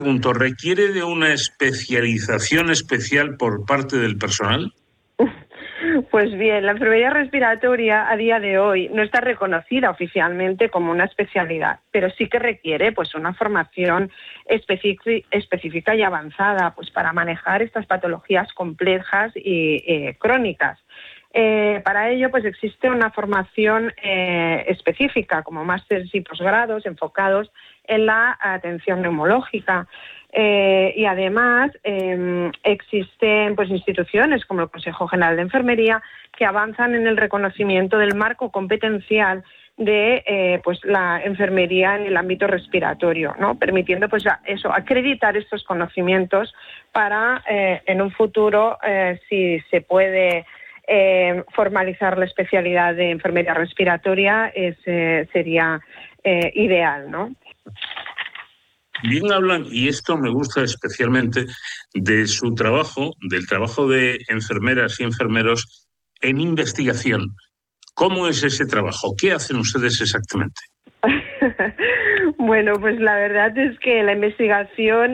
pregunto, ¿requiere de una especialización especial por parte del personal? Pues bien, la enfermería respiratoria a día de hoy no está reconocida oficialmente como una especialidad, pero sí que requiere pues una formación específica y avanzada pues para manejar estas patologías complejas y crónicas. Para ello pues existe una formación específica como másteres y posgrados enfocados en la atención neumológica. Y además existen pues instituciones como el Consejo General de Enfermería que avanzan en el reconocimiento del marco competencial de pues la enfermería en el ámbito respiratorio, ¿no? Permitiendo pues eso, acreditar estos conocimientos para en un futuro si se puede formalizar la especialidad de enfermería respiratoria sería ideal, ¿no? Bien hablan, y esto me gusta especialmente, de su trabajo, del trabajo de enfermeras y enfermeros en investigación. ¿Cómo es ese trabajo? ¿Qué hacen ustedes exactamente? Bueno, pues la verdad es que la investigación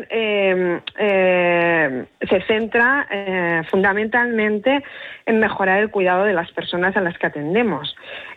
se centra fundamentalmente en mejorar el cuidado de las personas a las que atendemos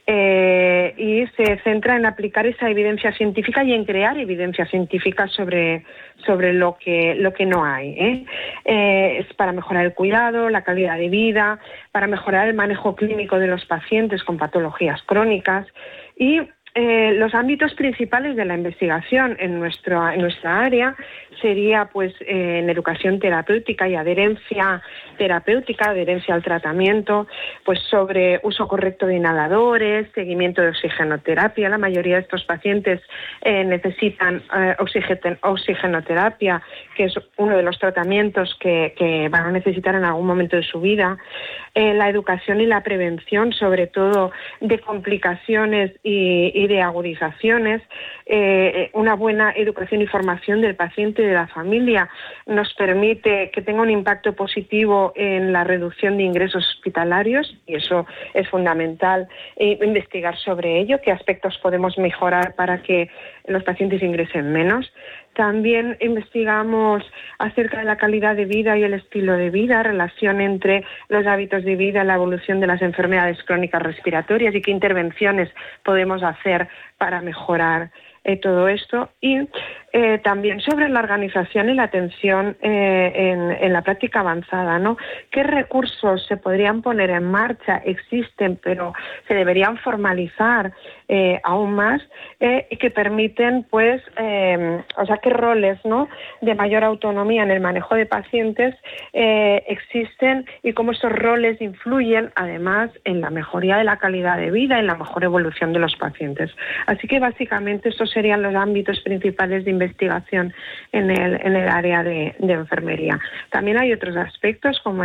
y se centra en aplicar esa evidencia científica y en crear evidencia científica sobre lo que no hay. Es para mejorar el cuidado, la calidad de vida, para mejorar el manejo clínico de los pacientes con patologías crónicas y los ámbitos principales de la investigación en nuestra área sería pues en educación terapéutica y adherencia terapéutica, adherencia al tratamiento, pues sobre uso correcto de inhaladores, seguimiento de oxigenoterapia. La mayoría de estos pacientes necesitan oxigenoterapia, que es uno de los tratamientos que van a necesitar en algún momento de su vida. La educación y la prevención, sobre todo de complicaciones y de agudizaciones. Una buena educación y formación del paciente y de la familia nos permite que tenga un impacto positivo en la reducción de ingresos hospitalarios y eso es fundamental investigar sobre ello, qué aspectos podemos mejorar para que los pacientes ingresen menos. También investigamos acerca de la calidad de vida y el estilo de vida, relación entre los hábitos de vida y la evolución de las enfermedades crónicas respiratorias y qué intervenciones podemos hacer para mejorar todo esto y también sobre la organización y la atención en la práctica avanzada, ¿no? ¿Qué recursos se podrían poner en marcha? Existen, pero se deberían formalizar aún más y que permiten, pues, qué roles, ¿no?, de mayor autonomía en el manejo de pacientes existen y cómo esos roles influyen, además, en la mejoría de la calidad de vida, en la mejor evolución de los pacientes. Así que, básicamente, estos serían los ámbitos principales de investigación en el área de enfermería. También hay otros aspectos, como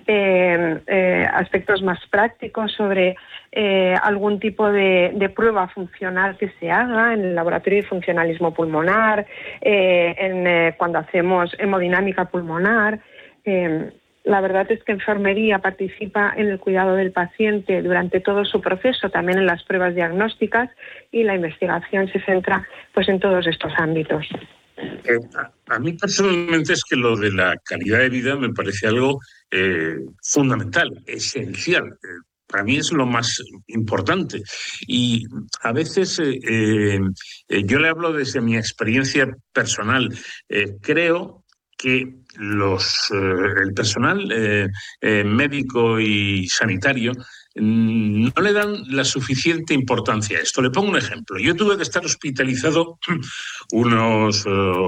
aspectos más prácticos sobre algún tipo de prueba funcional que se haga en el laboratorio de funcionalismo pulmonar, cuando hacemos hemodinámica pulmonar. La verdad es que enfermería participa en el cuidado del paciente durante todo su proceso, también en las pruebas diagnósticas, y la investigación se centra pues en todos estos ámbitos. A mí personalmente es que lo de la calidad de vida me parece algo fundamental, esencial. Para mí es lo más importante. Y a veces yo le hablo desde mi experiencia personal. Creo que el personal médico y sanitario no le dan la suficiente importancia a esto. Le pongo un ejemplo. Yo tuve que estar hospitalizado unos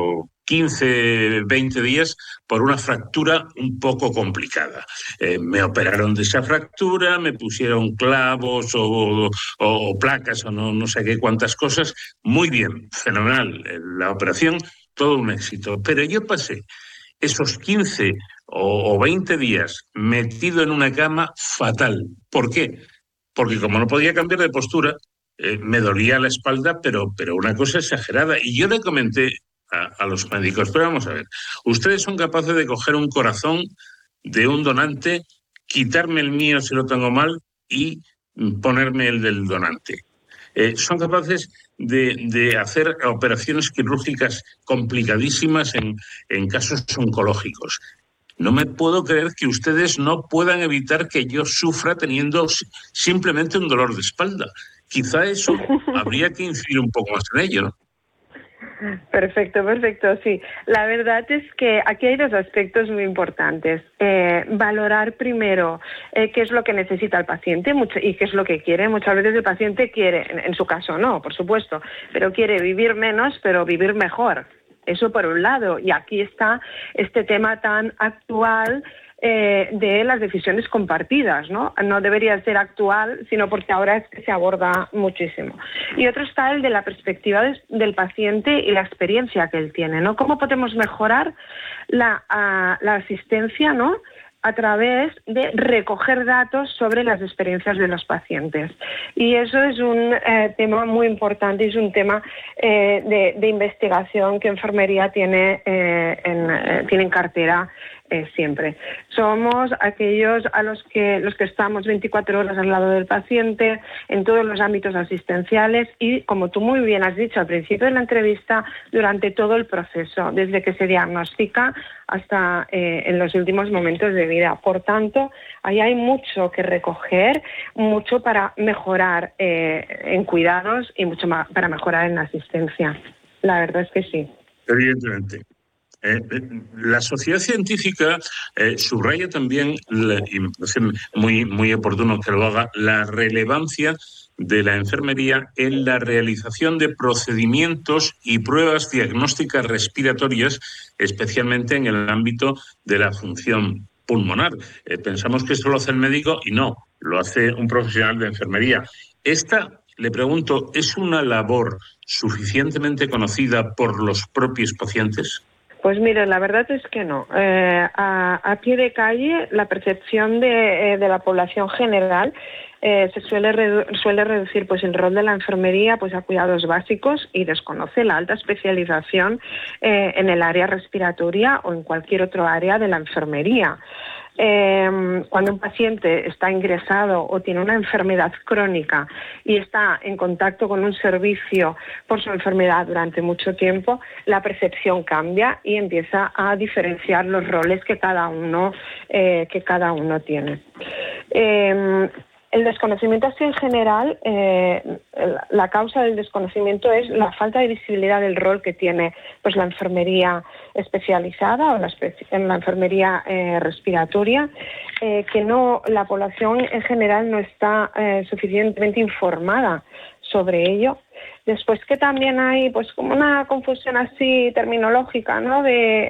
15, 20 días por una fractura un poco complicada. Me operaron de esa fractura, me pusieron clavos o placas o no sé qué cuántas cosas. Muy bien, fenomenal. La operación, todo un éxito. Pero yo pasé esos 15 o 20 días metido en una cama fatal. ¿Por qué? Porque como no podía cambiar de postura, me dolía la espalda, pero una cosa exagerada. Y yo le comenté a los médicos, pero vamos a ver, ustedes son capaces de coger un corazón de un donante, quitarme el mío si lo tengo mal y ponerme el del donante. son capaces de hacer operaciones quirúrgicas complicadísimas en casos oncológicos. No me puedo creer que ustedes no puedan evitar que yo sufra teniendo simplemente un dolor de espalda. Quizá eso habría que incidir un poco más en ello, ¿no? Perfecto, sí. La verdad es que aquí hay dos aspectos muy importantes. Valorar primero qué es lo que necesita el paciente y qué es lo que quiere. Muchas veces el paciente quiere, en su caso no, por supuesto, pero quiere vivir menos, pero vivir mejor. Eso por un lado. Y aquí está este tema tan actual de las decisiones compartidas, ¿no? No debería ser actual, sino porque ahora es que se aborda muchísimo. Y otro está el de la perspectiva del paciente y la experiencia que él tiene, ¿no? ¿Cómo podemos mejorar la asistencia, ¿no?, a través de recoger datos sobre las experiencias de los pacientes? Y eso es un tema muy importante, es un tema de investigación que enfermería tiene en cartera siempre. Somos aquellos los que estamos 24 horas al lado del paciente en todos los ámbitos asistenciales y, como tú muy bien has dicho al principio de la entrevista, durante todo el proceso, desde que se diagnostica hasta en los últimos momentos de vida. Por tanto, ahí hay mucho que recoger, mucho para mejorar en cuidados y mucho más para mejorar en asistencia. La verdad es que sí. Evidentemente. La sociedad científica subraya también, y me parece muy, muy oportuno que lo haga, la relevancia de la enfermería en la realización de procedimientos y pruebas diagnósticas respiratorias, especialmente en el ámbito de la función pulmonar. Pensamos que esto lo hace el médico y no, lo hace un profesional de enfermería. Esta, le pregunto, ¿es una labor suficientemente conocida por los propios pacientes? Pues mire, la verdad es que no. A pie de calle, la percepción de la población general se suele reducir pues el rol de la enfermería pues a cuidados básicos y desconoce la alta especialización en el área respiratoria o en cualquier otro área de la enfermería. Cuando un paciente está ingresado o tiene una enfermedad crónica y está en contacto con un servicio por su enfermedad durante mucho tiempo, la percepción cambia y empieza a diferenciar los roles que cada uno tiene. El desconocimiento así en general, la causa del desconocimiento es la falta de visibilidad del rol que tiene pues la enfermería especializada o la enfermería respiratoria, que la población en general no está suficientemente informada sobre ello. Después que también hay pues como una confusión así terminológica, ¿no?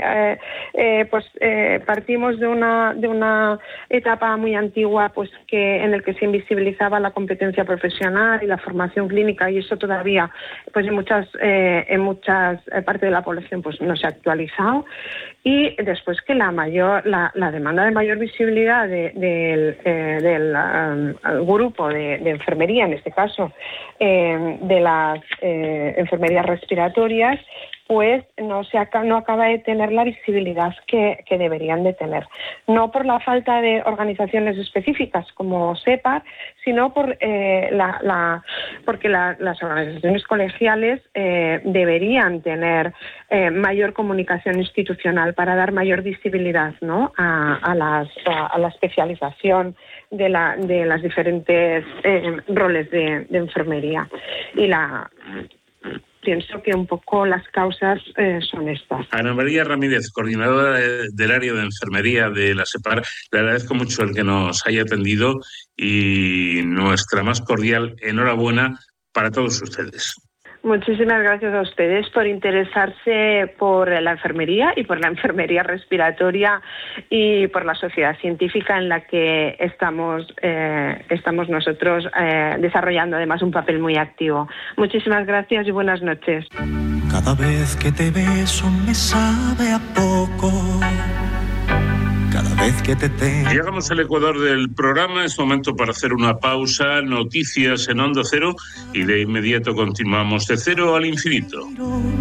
Partimos de una etapa muy antigua pues en el que se invisibilizaba la competencia profesional y la formación clínica, y eso todavía pues en muchas partes de la población pues no se ha actualizado. Y después que la demanda de mayor visibilidad del grupo de enfermería, en este caso de las enfermerías respiratorias, pues no acaba de tener la visibilidad que deberían de tener. No por la falta de organizaciones específicas como SEPAR, sino porque las organizaciones colegiales deberían tener mayor comunicación institucional para dar mayor visibilidad, ¿no?, a la especialización de las diferentes roles de enfermería. Y pienso que un poco las causas son estas. Ana María Ramírez, coordinadora del área de enfermería de la SEPAR, le agradezco mucho el que nos haya atendido y nuestra más cordial enhorabuena para todos ustedes. Muchísimas gracias a ustedes por interesarse por la enfermería y por la enfermería respiratoria y por la sociedad científica en la que estamos nosotros desarrollando además un papel muy activo. Muchísimas gracias y buenas noches. Cada vez que te beso me sabe a poco. Cada vez que te Llegamos al ecuador del programa, es momento para hacer una pausa, noticias en Onda Cero y de inmediato continuamos de cero al infinito.